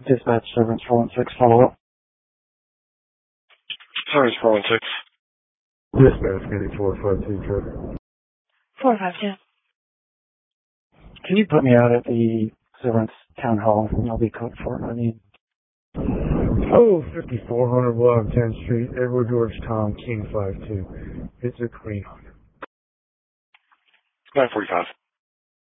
Dispatch Servants 416, follow up. Servants 416. Dispatch getting 452 traffic. 452. Can you put me out at the Severance Town Hall? I'll be code for it. 5400 block 10th Street, Edward George Tom, King 52. It's a clean. 945.